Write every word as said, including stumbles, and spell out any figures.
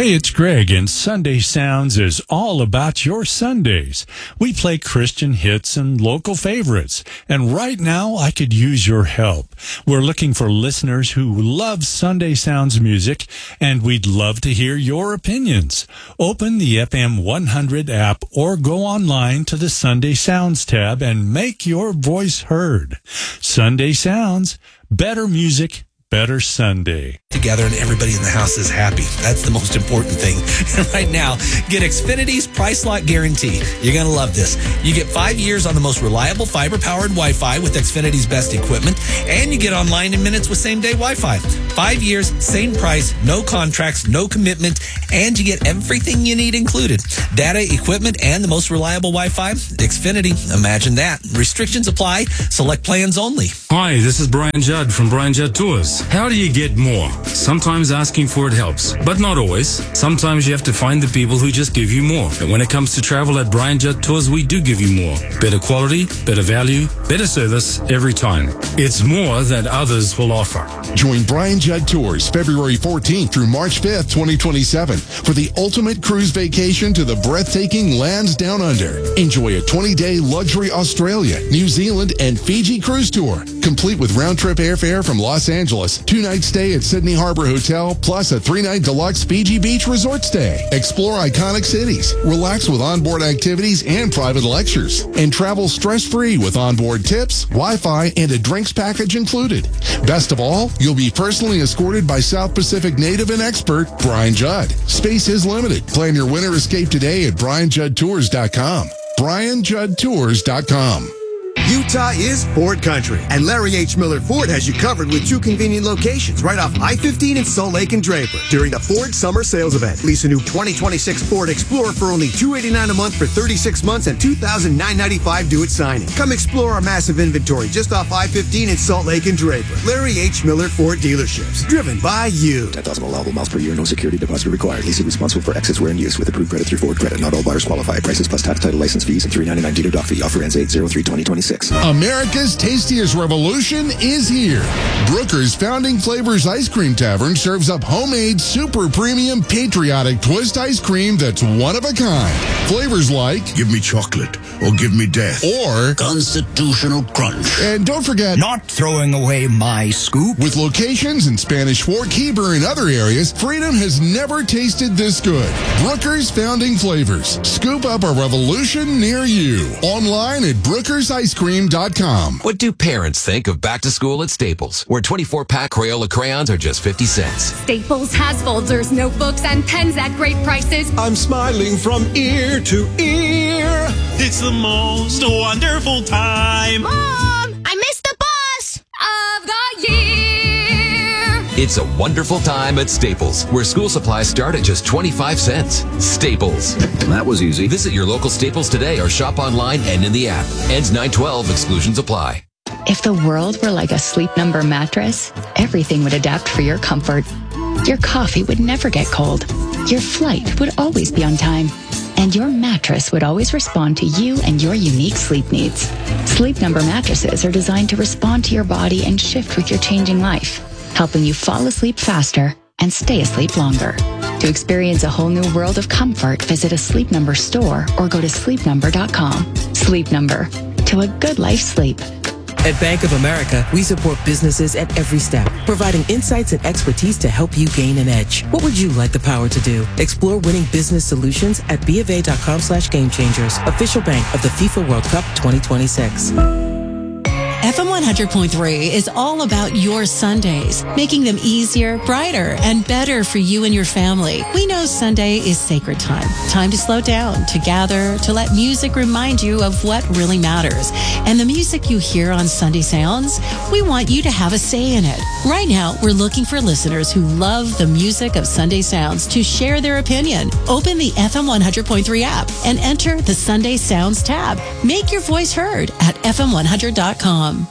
Hey, it's Greg, and Sunday Sounds is all about your Sundays. We play Christian hits and local favorites, and right now I could use your help. We're looking for listeners who love Sunday Sounds music, and we'd love to hear your opinions. Open the F M one hundred app or go online to the Sunday Sounds tab and make your voice heard. Sunday Sounds, better music, better Sunday. Together and everybody in the house is happy. That's the most important thing. And right now, get Xfinity's Price Lock Guarantee. You're going to love this. You get five years on the most reliable fiber-powered Wi-Fi with Xfinity's best equipment, and you get online in minutes with same-day Wi-Fi. Five years, same price, no contracts, no commitment, and you get everything you need included. Data, equipment, and the most reliable Wi-Fi. Xfinity, imagine that. Restrictions apply. Select plans only. Hi, this is Brian Judd from Brian Judd Tours. How do you get more? Sometimes asking for it helps, but not always. Sometimes you have to find the people who just give you more. And when it comes to travel at Brian Judd Tours, we do give you more. Better quality, better value, better service every time. It's more than others will offer. Join Brian Judd Tours February fourteenth through March fifth, twenty twenty-seven for the ultimate cruise vacation to the breathtaking lands down under. Enjoy a twenty-day luxury Australia, New Zealand, and Fiji cruise tour, complete with round-trip airfare from Los Angeles, two-night stay at Sydney Harbor Hotel, plus a three-night deluxe Fiji Beach resort stay. Explore iconic cities, relax with onboard activities and private lectures, and travel stress-free with onboard tips, Wi-Fi, and a drinks package included. Best of all, you'll be personally escorted by South Pacific native and expert Brian Judd. Space is limited. Plan your winter escape today at brian judd tours dot com. brian judd tours dot com. Utah is Ford Country, and Larry H. Miller Ford has you covered with two convenient locations right off I fifteen in Salt Lake and Draper. During the Ford Summer Sales Event, lease a new twenty twenty-six Ford Explorer for only two hundred eighty-nine dollars a month for thirty-six months and two thousand nine hundred ninety-five dollars due at signing. Come explore our massive inventory just off I fifteen in Salt Lake and Draper. Larry H. Miller Ford dealerships, driven by you. ten thousand allowable miles per year, no security deposit required. Leasing responsible for excess wear and use with approved credit through Ford Credit. Not all buyers qualify. Prices plus tax, title, license fees, and three hundred ninety-nine dealer dock fee. Offer ends eight oh three twenty twenty-six. America's tastiest revolution is here. Brooker's Founding Flavors Ice Cream Tavern serves up homemade, super premium, patriotic twist ice cream that's one of a kind. Flavors like give me chocolate or give me death or constitutional crunch. And don't forget not throwing away my scoop. With locations in Spanish Fork, Heber, and other areas, freedom has never tasted this good. Brooker's Founding Flavors. Scoop up a revolution near you. Online at brookers ice cream dot com. What do parents think of back to school at Staples, where twenty-four pack Crayola crayons are just fifty cents? Staples has folders, notebooks, and pens at great prices. I'm smiling from ear to ear. It's the most wonderful time. Mom, I missed the bus of the year. It's a wonderful time at Staples, where school supplies start at just twenty-five cents. Staples. That was easy. Visit your local Staples today or shop online and in the app. Ends nine twelve. Exclusions apply. If the world were like a Sleep Number mattress, everything would adapt for your comfort. Your coffee would never get cold. Your flight would always be on time. And your mattress would always respond to you and your unique sleep needs. Sleep Number mattresses are designed to respond to your body and shift with your changing life, helping you fall asleep faster and stay asleep longer. To experience a whole new world of comfort, visit a Sleep Number store or go to sleep number dot com. Sleep Number. To a good life sleep. At Bank of America, we support businesses at every step, providing insights and expertise to help you gain an edge. What would you like the power to do? Explore winning business solutions at bofa dot com slash game changers, official bank of the FIFA World Cup twenty twenty-six. F M one hundred point three is all about your Sundays, making them easier, brighter, and better for you and your family. We know Sunday is sacred time, time to slow down, to gather, to let music remind you of what really matters. And the music you hear on Sunday Sounds, we want you to have a say in it. Right now, we're looking for listeners who love the music of Sunday Sounds to share their opinion. Open the F M one hundred point three app and enter the Sunday Sounds tab. Make your voice heard at F M one hundred dot com.